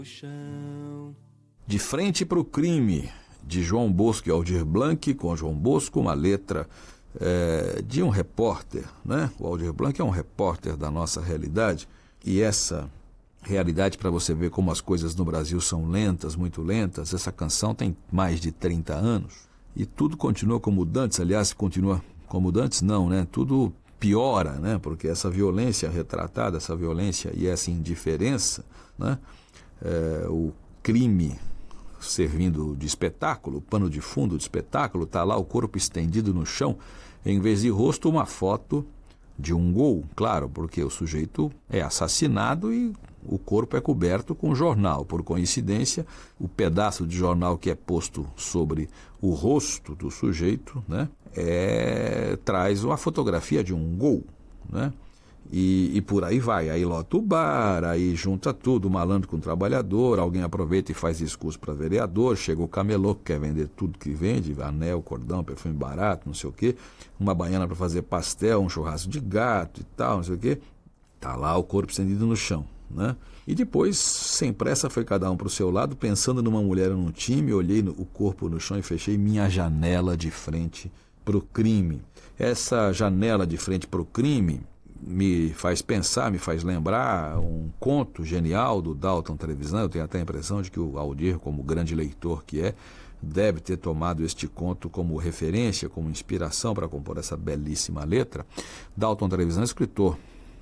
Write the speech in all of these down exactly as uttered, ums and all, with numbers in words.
De Frente para o Crime, de João Bosco e Aldir Blanc, com João Bosco, uma letra é, de um repórter, né? O Aldir Blanc é um repórter da nossa realidade, e essa realidade, para você ver como as coisas no Brasil são lentas, muito lentas, essa canção tem mais de trinta anos, e tudo continua como dantes. Aliás, continua como dantes, não, né? Tudo piora, né? Porque essa violência retratada, essa violência e essa indiferença, né? É, o crime servindo de espetáculo, pano de fundo de espetáculo, está lá o corpo estendido no chão, em vez de rosto, uma foto de um gol, claro, porque o sujeito é assassinado e o corpo é coberto com jornal. Por coincidência, o pedaço de jornal que é posto sobre o rosto do sujeito, né, é, traz uma fotografia de um gol, né? E, e por aí vai, aí lota o bar, aí junta tudo, malandro com trabalhador, alguém aproveita e faz discurso para vereador, chega o camelô que quer vender tudo que vende, anel, cordão, perfume barato, não sei o quê, uma baiana para fazer pastel, um churrasco de gato e tal, não sei o quê, tá lá o corpo estendido no chão, né? E depois, sem pressa, foi cada um para o seu lado, pensando numa mulher num time, olhei no, o corpo no chão e fechei minha janela de frente para o crime. Essa janela de frente para o crime me faz pensar, me faz lembrar um conto genial do Dalton Trevisan. Eu tenho até a impressão de que o Aldir, como grande leitor que é, deve ter tomado este conto como referência, como inspiração para compor essa belíssima letra. Dalton Trevisan, escritor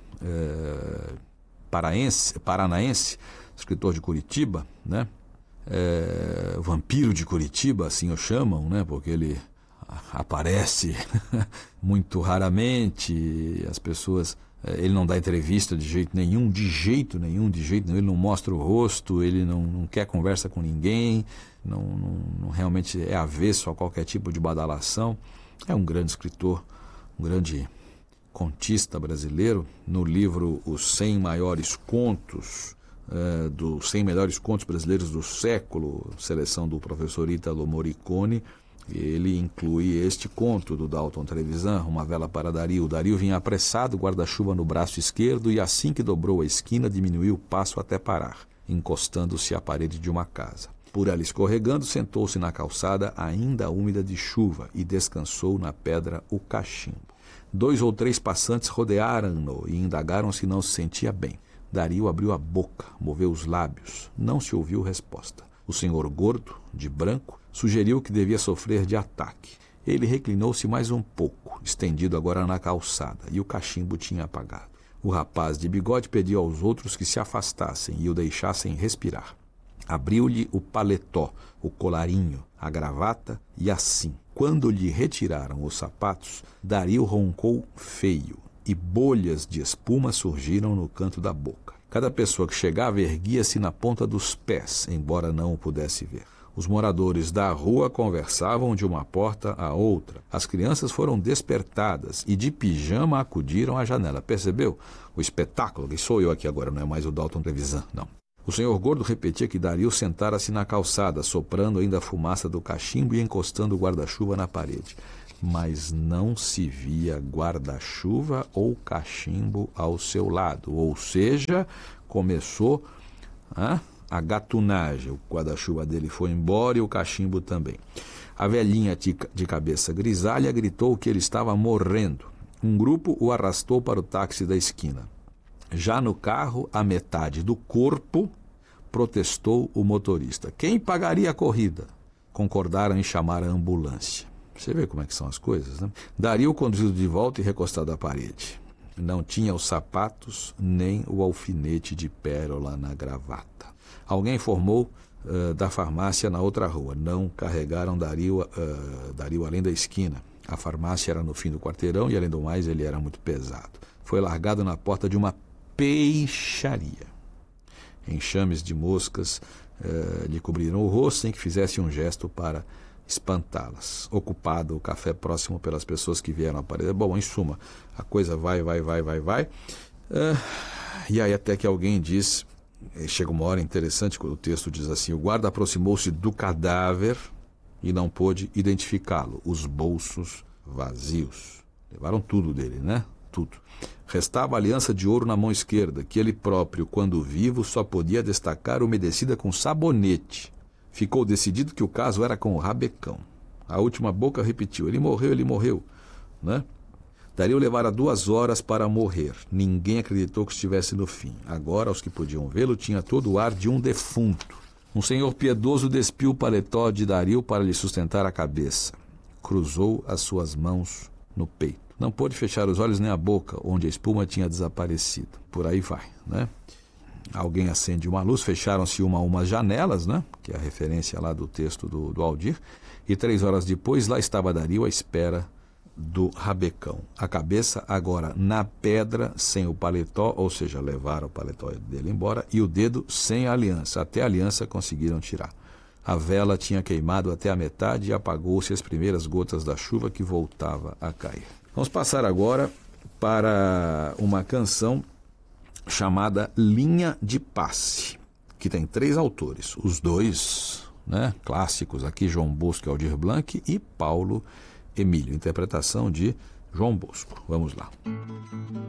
é, paraense, paranaense, escritor de Curitiba, né? É, vampiro de Curitiba, assim o chamam, né? Porque ele aparece muito raramente, as pessoas, ele não dá entrevista de jeito nenhum, de jeito nenhum, de jeito nenhum, ele não mostra o rosto, ele não, não quer conversa com ninguém, não, não, não realmente é avesso a qualquer tipo de badalação. É um grande escritor, um grande contista brasileiro. No livro Os cem Maiores Contos, é, dos cem Melhores Contos Brasileiros do Século, seleção do professor Ítalo Morricone, ele inclui este conto do Dalton Trevisan, Uma Vela para Dario. Dario vinha apressado, guarda-chuva no braço esquerdo, e assim que dobrou a esquina, diminuiu o passo até parar, encostando-se à parede de uma casa. Por ela escorregando, sentou-se na calçada ainda úmida de chuva e descansou na pedra o cachimbo. Dois ou três passantes rodearam-no e indagaram se não se sentia bem. Dario abriu a boca, moveu os lábios. Não se ouviu resposta. O senhor gordo, de branco, sugeriu que devia sofrer de ataque. Ele reclinou-se mais um pouco, estendido agora na calçada, e o cachimbo tinha apagado. O rapaz de bigode pediu aos outros que se afastassem e o deixassem respirar. Abriu-lhe o paletó, o colarinho, a gravata, e assim, quando lhe retiraram os sapatos, Dario roncou feio, e bolhas de espuma surgiram no canto da boca. Cada pessoa que chegava erguia-se na ponta dos pés, embora não o pudesse ver. Os moradores da rua conversavam de uma porta a outra. As crianças foram despertadas e de pijama acudiram à janela. Percebeu? O espetáculo, que sou eu aqui agora, não é mais o Dalton Trevisan, não. O senhor gordo repetia que Dario sentara-se na calçada, soprando ainda a fumaça do cachimbo e encostando o guarda-chuva na parede. Mas não se via guarda-chuva ou cachimbo ao seu lado. Ou seja, começou ah, a gatunagem. O guarda-chuva dele foi embora e o cachimbo também. A velhinha de cabeça grisalha gritou que ele estava morrendo. Um grupo o arrastou para o táxi da esquina. Já no carro, a metade do corpo, protestou o motorista. Quem pagaria a corrida? Concordaram em chamar a ambulância. Você vê como é que são as coisas, né? Dario conduzido de volta e recostado à parede. Não tinha os sapatos nem o alfinete de pérola na gravata. Alguém informou uh, da farmácia na outra rua. Não carregaram Dario, uh, Dario além da esquina. A farmácia era no fim do quarteirão e, além do mais, ele era muito pesado. Foi largado na porta de uma peixaria. Enxames de moscas uh, lhe cobriram o rosto sem que fizesse um gesto para espantá-las. Ocupado o café próximo pelas pessoas que vieram à parede. Bom, em suma, a coisa vai, vai, vai, vai, vai. Uh, e aí até que alguém diz, chega uma hora interessante, quando o texto diz assim: o guarda aproximou-se do cadáver e não pôde identificá-lo. Os bolsos vazios. Levaram tudo dele, né? tudo. Restava a aliança de ouro na mão esquerda, que ele próprio, quando vivo, só podia destacar umedecida com sabonete. Ficou decidido que o caso era com o Rabecão. A última boca repetiu: ele morreu, ele morreu, né? Dario levara duas horas para morrer. Ninguém acreditou que estivesse no fim. Agora, os que podiam vê-lo, tinha todo o ar de um defunto. Um senhor piedoso despiu o paletó de Dario para lhe sustentar a cabeça. Cruzou as suas mãos no peito. Não pôde fechar os olhos nem a boca, onde a espuma tinha desaparecido. Por aí vai, né? Alguém acende uma luz, fecharam-se uma a umas janelas, né? Que é a referência lá do texto do, do Aldir. E três horas depois, lá estava Dario à espera do Rabecão. A cabeça agora na pedra, sem o paletó, ou seja, levaram o paletó dele embora, e o dedo sem a aliança. Até a aliança conseguiram tirar. A vela tinha queimado até a metade e apagou-se as primeiras gotas da chuva que voltava a cair. Vamos passar agora para uma canção chamada Linha de Passe, que tem três autores, os dois, né, clássicos aqui, João Bosco e Aldir Blanc, e Paulo Emílio, interpretação de João Bosco. Vamos lá.